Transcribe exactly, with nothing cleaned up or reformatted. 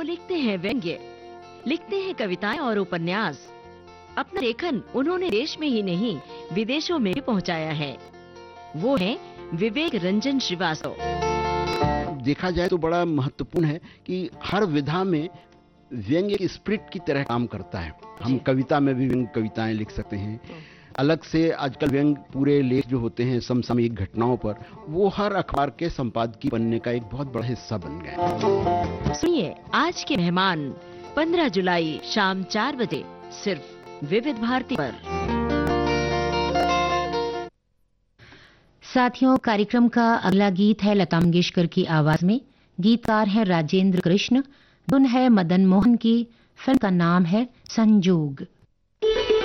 लिखते हैं व्यंग्य, लिखते हैं कविताएं और उपन्यास। अपना लेखन उन्होंने देश में ही नहीं विदेशों में भी पहुंचाया है। वो है विवेक रंजन श्रीवास्तव। देखा जाए तो बड़ा महत्वपूर्ण है कि हर विधा में व्यंग्य की स्प्रिट की तरह काम करता है। हम कविता में भी व्यंग्य कविताएं लिख सकते हैं। अलग से आजकल व्यंग्य पूरे लेख जो होते हैं समसामयिक घटनाओं पर, वो हर अखबार के संपादकीय बनने का एक बहुत बड़ा हिस्सा बन गए। सुनिए आज के मेहमान पंद्रह जुलाई शाम चार बजे सिर्फ विविध भारती पर। साथियों, कार्यक्रम का अगला गीत है लता मंगेशकर की आवाज में। गीतकार हैं राजेंद्र कृष्ण, धुन है मदन मोहन की। फिल्म का नाम है संजोग।